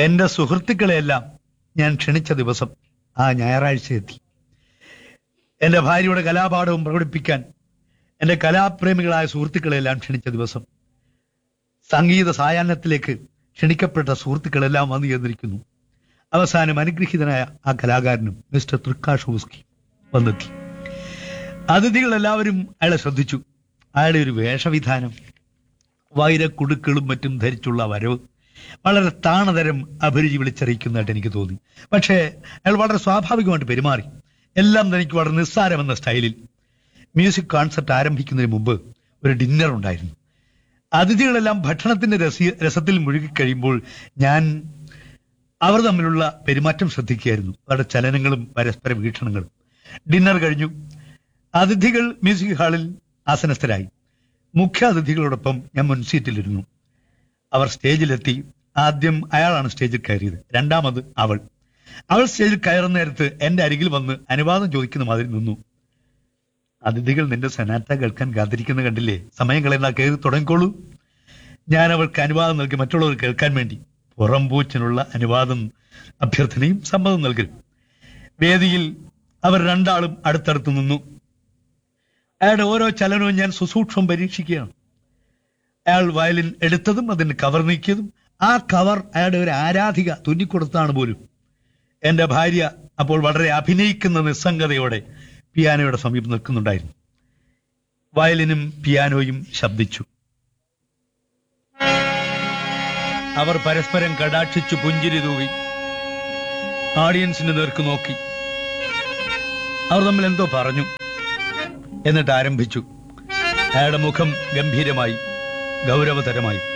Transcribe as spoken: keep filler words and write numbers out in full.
എന്റെ സുഹൃത്തുക്കളെയെല്ലാം ഞാൻ ക്ഷണിച്ച ദിവസം ആ ഞായറാഴ്ച എത്തി. എന്റെ ഭാര്യയുടെ കലാപാഠവും പ്രകടിപ്പിക്കാൻ എന്റെ കലാപ്രേമികളായ സുഹൃത്തുക്കളെല്ലാം ക്ഷണിച്ച ദിവസം. സംഗീത സായാഹ്നത്തിലേക്ക് ക്ഷണിക്കപ്പെട്ട സുഹൃത്തുക്കളെല്ലാം വന്നു ചേർന്നിരിക്കുന്നു. അവസാനം അനുഗ്രഹീതനായ ആ കലാകാരനും മിസ്റ്റർ തൃക്കാഷോവ്സ്കി വന്നെത്തി. അതിഥികളെല്ലാവരും അയാളെ ശ്രദ്ധിച്ചു. അയാളുടെ ഒരു വേഷവിധാനം, വൈരക്കുടുക്കളും മറ്റും ധരിച്ചുള്ള വരവ് വളരെ താണതരം അഭിരുചി വിളിച്ചറിയിക്കുന്നതായിട്ട് എനിക്ക് തോന്നി. പക്ഷേ അയാൾ വളരെ സ്വാഭാവികമായിട്ട് പെരുമാറി. എല്ലാം തനിക്ക് വളരെ നിസ്സാരമെന്ന സ്റ്റൈലിൽ. മ്യൂസിക് കോൺസെർട്ട് ആരംഭിക്കുന്നതിന് മുമ്പ് ഒരു ഡിന്നർ ഉണ്ടായിരുന്നു. അതിഥികളെല്ലാം ഭക്ഷണത്തിന്റെ രസി രസത്തിൽ മുഴുകിക്കഴിയുമ്പോൾ ഞാൻ അവർ തമ്മിലുള്ള പെരുമാറ്റം ശ്രദ്ധിക്കുകയായിരുന്നു, അവരുടെ ചലനങ്ങളും പരസ്പര വീക്ഷണങ്ങളും. ഡിന്നർ കഴിഞ്ഞു. അതിഥികൾ മ്യൂസിക് ഹാളിൽ ആസനസ്ഥരായി. മുഖ്യ അതിഥികളോടൊപ്പം ഞാൻ മുൻസീറ്റിലിരുന്നു. അവർ സ്റ്റേജിലെത്തി. ആദ്യം അയാളാണ് സ്റ്റേജിൽ കയറിയത്, രണ്ടാമത് അവൾ. അവൾ സ്റ്റേജിൽ കയറുന്ന നേരത്ത് എന്റെ അരികിൽ വന്ന് അനുവാദം ചോദിക്കുന്ന മാതിരി നിന്നു. അതിഥികൾ നിന്റെ സനാറ്റ കേൾക്കാൻ കാത്തിരിക്കുന്ന കണ്ടില്ലേ, സമയം കളയുന്ന കയറി തുടങ്ങിക്കോളൂ. ഞാൻ അവൾക്ക് അനുവാദം നൽകി, മറ്റുള്ളവർ കേൾക്കാൻ വേണ്ടി. പുറംപൂച്ചിനുള്ള അനുവാദം, അഭ്യർത്ഥനയും സമ്മതം നൽകലും. വേദിയിൽ അവർ രണ്ടാളും അടുത്തടുത്ത് നിന്നു. അയാളുടെ ഓരോ ചലനവും ഞാൻ സുസൂക്ഷ്മം പരീക്ഷിക്കുകയാണ്. അയാൾ വയലിൻ എടുത്തതും അതിന് കവർ നീക്കിയതും, ആ കവർ അയാളുടെ ഒരു ആരാധിക തുന്നിക്കൊടുത്താണ് പോലും. എന്റെ ഭാര്യ അപ്പോൾ വളരെ അഭിനയിക്കുന്ന നിസ്സംഗതയോടെ പിയാനോയുടെ സമീപം നിൽക്കുന്നുണ്ടായിരുന്നു. വയലിനും പിയാനോയും ശബ്ദിച്ചു. അവർ പരസ്പരം കടാക്ഷിച്ചു പുഞ്ചിരി തൂകി ഓഡിയൻസിന്റെ നേർക്ക് നോക്കി. അവർ തമ്മിൽ എന്തോ പറഞ്ഞു. എന്നിട്ട് ആരംഭിച്ചു. അയാളുടെ മുഖം ഗംഭീരമായി, ഗൗരവതരമായി.